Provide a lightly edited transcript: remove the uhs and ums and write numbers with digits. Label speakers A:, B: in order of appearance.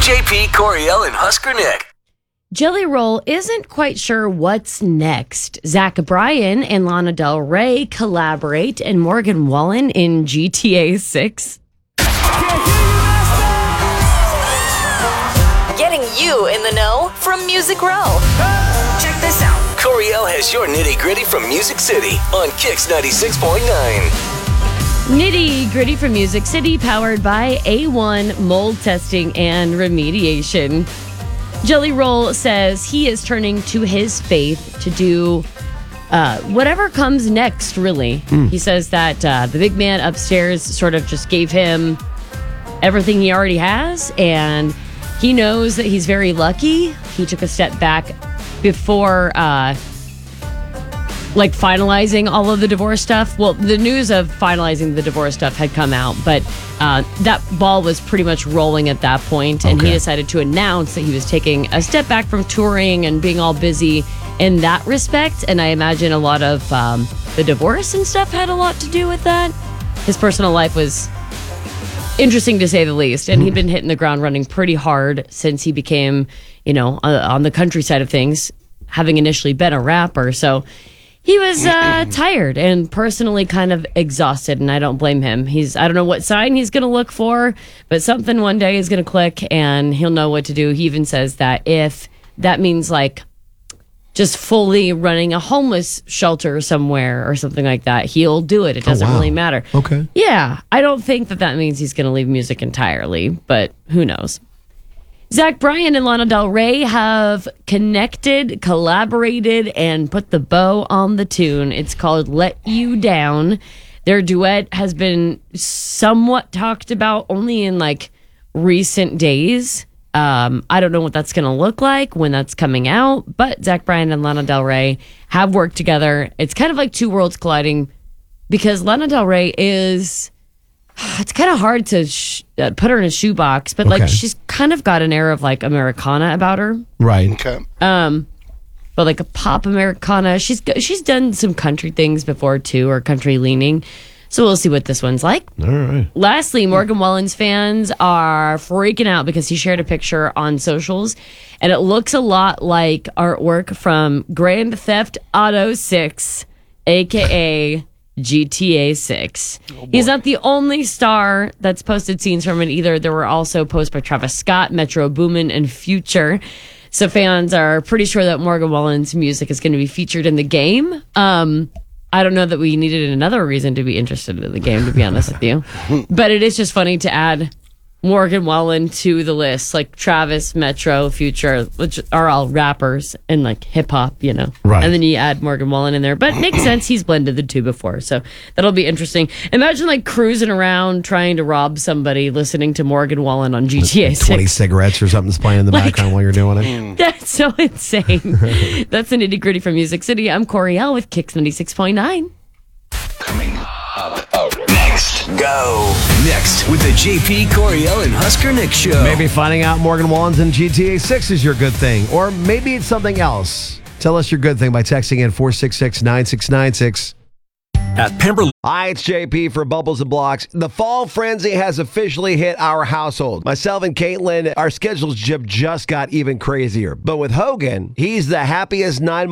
A: JP, Coriel, and Husker Nick.
B: Jelly Roll isn't quite sure what's next. Zach Bryan and Lana Del Rey collaborate, and Morgan Wallen in GTA 6.
C: Getting you in the know from Music Row. Check this out.
A: Coriel has your nitty gritty from Music City on Kix 96.9.
B: Nitty Gritty from Music City, powered by A1 Mold Testing and Remediation. Jelly Roll says he is turning to his faith to do whatever comes next, really. He says that the big man upstairs sort of just gave him everything he already has, and he knows that he's very lucky. He took a step back before finalizing all of the divorce stuff. Well, the news of finalizing the divorce stuff had come out, but that ball was pretty much rolling at that point, and he decided to announce that he was taking a step back from touring and being all busy in that respect. And I imagine a lot of the divorce and stuff had a lot to do with that. His personal life was interesting, to say the least, and he'd been hitting the ground running pretty hard since he became, on the country side of things, having initially been a rapper. So he was tired and personally kind of exhausted, and I don't blame him. I don't know what sign he's going to look for, but something one day is going to click and he'll know what to do. He even says that if that means just fully running a homeless shelter somewhere or something like that, he'll do it. It doesn't really matter.
D: Okay.
B: Yeah, I don't think that means he's going to leave music entirely, but who knows? Zach Bryan and Lana Del Rey have connected, collaborated, and put the bow on the tune. It's called Let You Down. Their duet has been somewhat talked about only in recent days. I don't know what that's going to look like when that's coming out, but Zach Bryan and Lana Del Rey have worked together. It's kind of like two worlds colliding because Lana Del Rey is... It's kind of hard to put her in a shoebox, but she's kind of got an air of Americana about her,
D: right?
E: Okay.
B: But a pop Americana. She's done some country things before too, or country leaning. So we'll see what this one's like.
D: All right.
B: Lastly, Morgan Wallen's fans are freaking out because he shared a picture on socials, and it looks a lot like artwork from Grand Theft Auto 6, aka GTA 6. He's not the only star that's posted scenes from it either. There were also posts by Travis Scott, Metro Boomin, and Future. So fans are pretty sure that Morgan Wallen's music is going to be featured in the game. I don't know that we needed another reason to be interested in the game, to be honest with you. But it is just funny to add Morgan Wallen to the list, like Travis, Metro, Future, which are all rappers and hip hop,
D: Right.
B: And then you add Morgan Wallen in there, but it makes sense. He's blended the two before, so that'll be interesting. Imagine cruising around trying to rob somebody, listening to Morgan Wallen on GTA 6.
D: 20 cigarettes or something's playing in the background while you're doing it.
B: That's so insane. That's the nitty gritty from Music City. I'm Coriel with Kix 96.9.
A: Coming up next. Go. Next with the JP, Coriel, and Husker Nick show.
D: Maybe finding out Morgan Wallen's in GTA 6 is your good thing, or maybe it's something else. Tell us your good thing by texting in 466-9696.
A: At Pemberley.
D: Hi, it's JP for Bubbles and Blocks. The fall frenzy has officially hit our household. Myself and Caitlin, our schedules just got even crazier. But with Hogan, he's the happiest 9